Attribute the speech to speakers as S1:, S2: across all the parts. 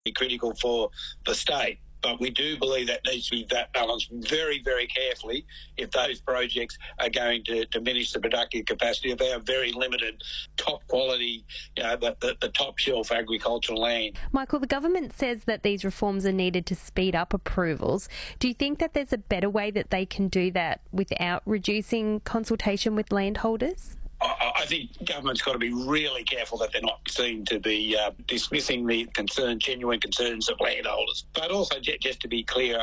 S1: critical for the state. But we do believe that needs to be balanced very, very carefully if those projects are going to diminish the productive capacity of our very limited, top quality, the top shelf agricultural land.
S2: Michael, the government says that these reforms are needed to speed up approvals. Do you think that there's a better way that they can do that without reducing consultation with landholders?
S1: I think government's got to be really careful that they're not seen to be dismissing the genuine concerns of landholders. But also, just to be clear,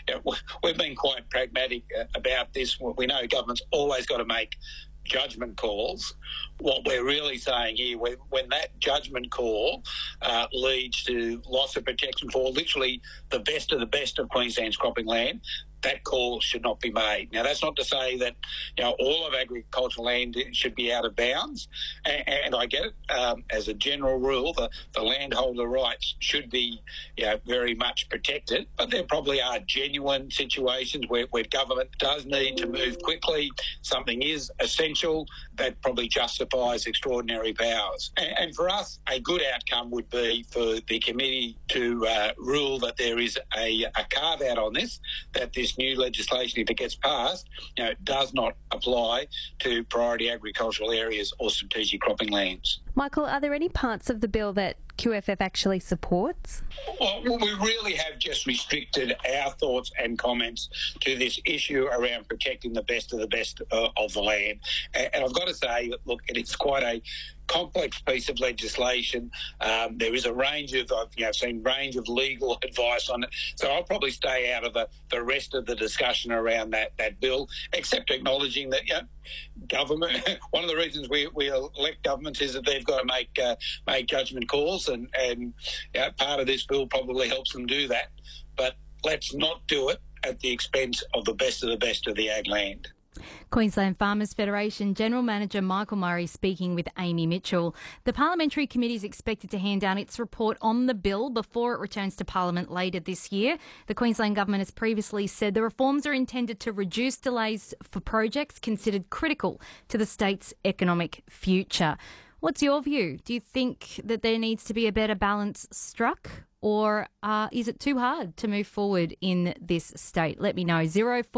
S1: we've been quite pragmatic about this. We know government's always got to make judgment calls. What we're really saying here, when that judgment call leads to loss of protection for literally the best of Queensland's cropping land, that call should not be made. Now, that's not to say that all of agricultural land should be out of bounds, and I get it. As a general rule, the landholder rights should be very much protected, but there probably are genuine situations where government does need to move quickly. Something is essential that probably justifies extraordinary powers. And for us, a good outcome would be for the committee to rule that there is a carve-out on this, that this new legislation, if it gets passed, does not apply to priority agricultural areas or strategic cropping lands.
S2: Michael, are there any parts of the bill that QFF actually supports?
S1: Well, we really have just restricted our thoughts and comments to this issue around protecting the best of the land. And I've got to say, look, it's quite a complex piece of legislation. There is a range of, I've seen range of legal advice on it. So I'll probably stay out of the rest of the discussion around that bill, except acknowledging that, government, one of the reasons we elect governments is that they've got to make judgment calls, and part of this bill probably helps them do that. But let's not do it at the expense of the best of the ag land.
S3: Queensland Farmers Federation General Manager Michael Murray speaking with Amy Mitchell. The Parliamentary Committee is expected to hand down its report on the bill before it returns to Parliament later this year. The Queensland Government has previously said the reforms are intended to reduce delays for projects considered critical to the state's economic future. What's your view? Do you think that there needs to be a better balance struck? Or is it too hard to move forward in this state? Let me know.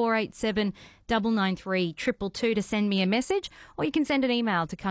S3: 0487 993 222 to send me a message, or you can send an email to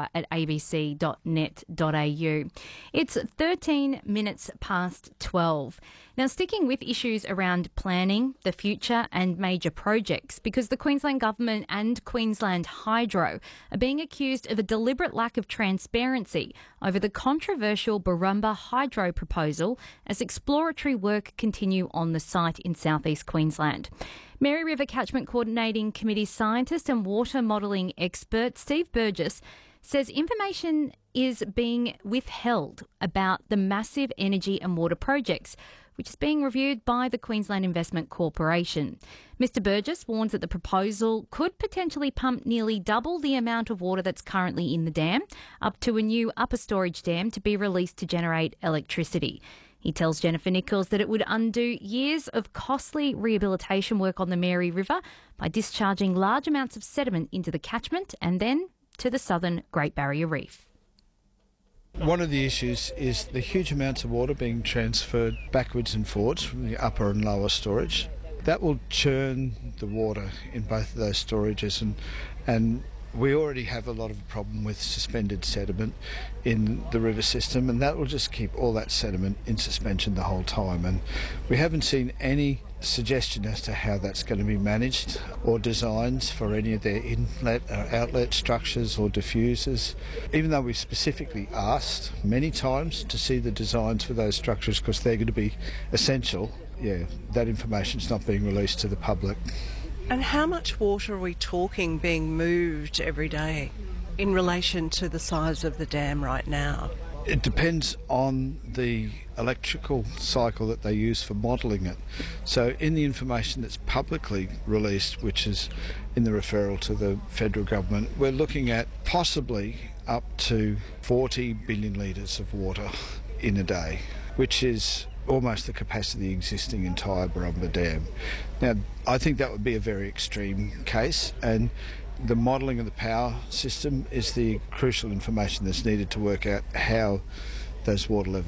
S3: countryhour@abc.net.au. It's 13 minutes past 12. Now, sticking with issues around planning, the future and major projects, because the Queensland Government and Queensland Hydro are being accused of a deliberate lack of transparency over the controversial Barumba Hydro proposal as exploratory work continue on the site in southeast Queensland. Mary River Catchment Coordinating Committee scientist and water modelling expert Steve Burgess says information is being withheld about the massive energy and water projects, which is being reviewed by the Queensland Investment Corporation. Mr Burgess warns that the proposal could potentially pump nearly double the amount of water that's currently in the dam, up to a new upper storage dam to be released to generate electricity. He tells Jennifer Nichols that it would undo years of costly rehabilitation work on the Mary River by discharging large amounts of sediment into the catchment and then to the southern Great Barrier Reef.
S4: One of the issues is the huge amounts of water being transferred backwards and forwards from the upper and lower storage. That will churn the water in both of those storages, and we already have a lot of a problem with suspended sediment in the river system, and that will just keep all that sediment in suspension the whole time. And we haven't seen any suggestion as to how that's going to be managed or designs for any of their inlet or outlet structures or diffusers. Even though we've specifically asked many times to see the designs for those structures because they're going to be essential, that information's not being released to the public.
S5: And how much water are we talking being moved every day in relation to the size of the dam right now?
S4: It depends on the electrical cycle that they use for modelling it. So in the information that's publicly released, which is in the referral to the federal government, we're looking at possibly up to 40 billion litres of water in a day, which is almost the capacity of the existing entire Barumba Dam. Now, I think that would be a very extreme case, and the modelling of the power system is the crucial information that's needed to work out how those water levels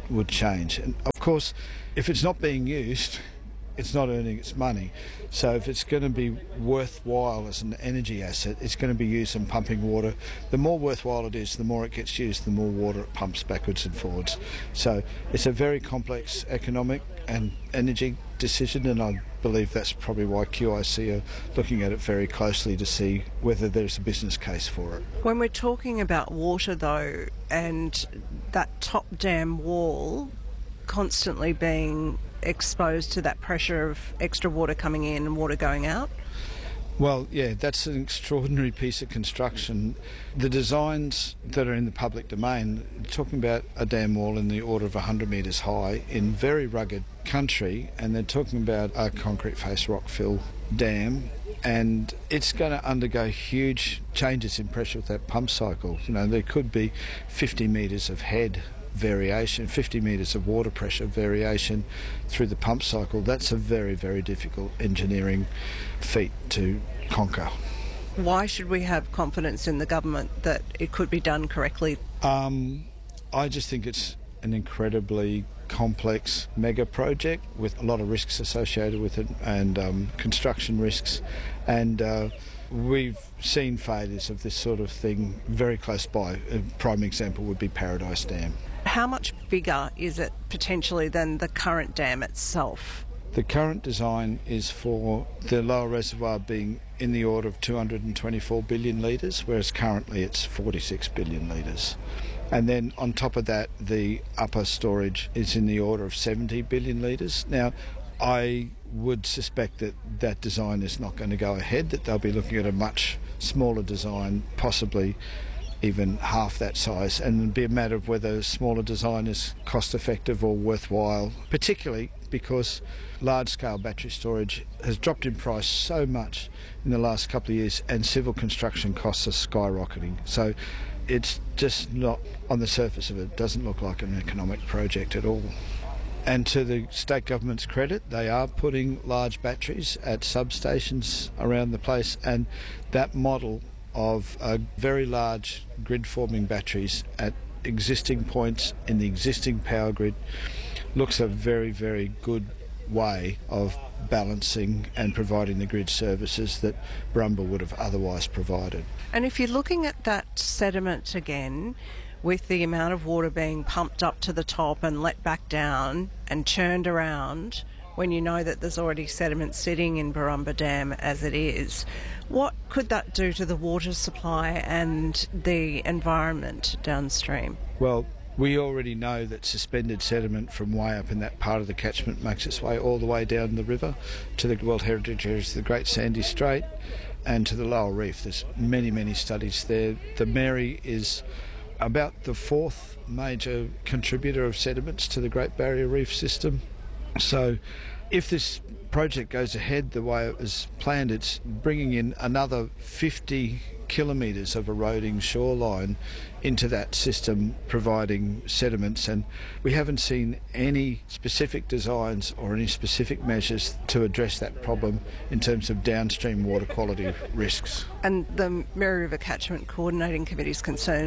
S4: would change. And of course, if it's not being used, it's not earning its money. So if it's going to be worthwhile as an energy asset, it's going to be used in pumping water. The more worthwhile it is, the more it gets used, the more water it pumps backwards and forwards. So it's a very complex economic and energy decision, and I believe that's probably why QIC are looking at it very closely to see whether there's a business case for it.
S5: When we're talking about water, though, and that top dam wall constantly being exposed to that pressure of extra water coming in and water going out?
S4: Well, yeah, that's an extraordinary piece of construction. The designs that are in the public domain, talking about a dam wall in the order of 100 metres high in very rugged country, and they're talking about a concrete face rock fill dam, and it's going to undergo huge changes in pressure with that pump cycle. You know, there could be 50 metres of head variation, 50 metres of water pressure variation through the pump cycle. That's a very, very difficult engineering feat to conquer.
S5: Why should we have confidence in the government that it could be done correctly?
S4: I just think it's an incredibly complex mega project with a lot of risks associated with it, and construction risks, and we've seen failures of this sort of thing very close by. A prime example would be Paradise Dam.
S5: How much bigger is it potentially than the current dam itself?
S4: The current design is for the lower reservoir being in the order of 224 billion litres, whereas currently it's 46 billion litres. And then on top of that, the upper storage is in the order of 70 billion litres. Now, I would suspect that that design is not going to go ahead, that they'll be looking at a much smaller design, possibly even half that size, and it'd be a matter of whether a smaller design is cost effective or worthwhile, particularly because large-scale battery storage has dropped in price so much in the last couple of years, and civil construction costs are skyrocketing. So it's just not, on the surface of it, doesn't look like an economic project at all. And to the state government's credit, they are putting large batteries at substations around the place, and that model of very large grid-forming batteries at existing points in the existing power grid looks a very, very good way of balancing and providing the grid services that Barumba would have otherwise provided.
S5: And if you're looking at that sediment again, with the amount of water being pumped up to the top and let back down and churned around, when you know that there's already sediment sitting in Barumba Dam as it is, what could that do to the water supply and the environment downstream?
S4: Well, we already know that suspended sediment from way up in that part of the catchment makes its way all the way down the river to the World Heritage Areas, the Great Sandy Strait, and to the Lower Reef. There's many, many studies there. The Mary is about the fourth major contributor of sediments to the Great Barrier Reef system. So if this project goes ahead the way it was planned, it's bringing in another 50 kilometres of eroding shoreline into that system, providing sediments, and we haven't seen any specific designs or any specific measures to address that problem in terms of downstream water quality risks.
S5: And the Mary River Catchment Coordinating Committee's concern